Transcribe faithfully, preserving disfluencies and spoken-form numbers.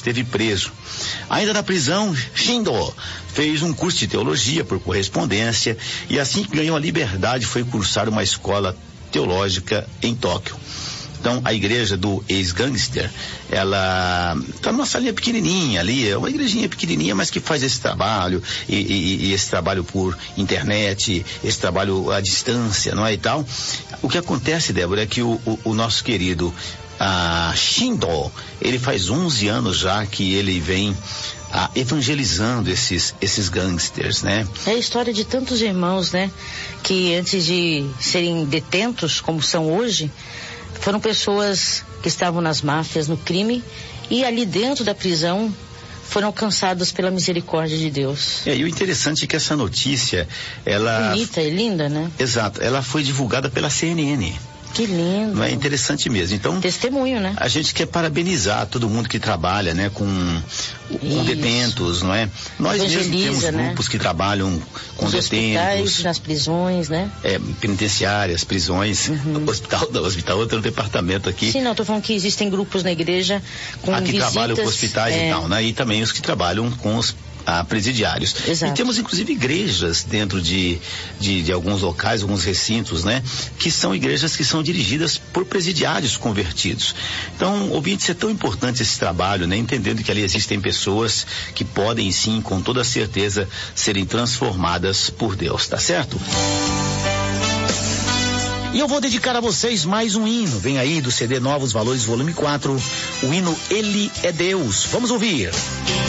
esteve preso. Ainda na prisão, Shindo fez um curso de teologia por correspondência e assim que ganhou a liberdade foi cursar uma escola teológica em Tóquio. Então, a igreja do ex-gangster, ela está numa salinha pequenininha ali, é uma igrejinha pequenininha, mas que faz esse trabalho, e, e, e esse trabalho por internet, esse trabalho à distância, não é, e tal. O que acontece, Débora, é que o, o, o nosso querido ah, Shindo, ele faz onze anos já que ele vem ah, evangelizando esses, esses gangsters, né? É a história de tantos irmãos, né? Que antes de serem detentos, como são hoje, foram pessoas que estavam nas máfias, no crime, e ali dentro da prisão foram alcançados pela misericórdia de Deus. É, e o interessante é que essa notícia, ela... bonita e linda, né? Exato, ela foi divulgada pela C N N. Que lindo. Não é interessante mesmo. Então, testemunho, né? A gente quer parabenizar todo mundo que trabalha, né, com, com detentos, não é? Nós mesmos temos grupos, né, que trabalham com nos detentos. Hospitais, nas prisões, né? É, penitenciárias, prisões, uhum. hospital, não, hospital outro departamento aqui. Sim, não, tô falando que existem grupos na igreja com aqui visitas. Que trabalham com hospitais é... e tal, né? E também os que trabalham com os a presidiários. Exato. E temos inclusive igrejas dentro de, de, de alguns locais, alguns recintos, né? Que são igrejas que são dirigidas por presidiários convertidos. Então, ouvintes, é tão importante esse trabalho, né? Entendendo que ali existem pessoas que podem sim, com toda certeza, serem transformadas por Deus, tá certo? E eu vou dedicar a vocês mais um hino. Vem aí do C D Novos Valores, volume quatro, o hino Ele é Deus. Vamos ouvir.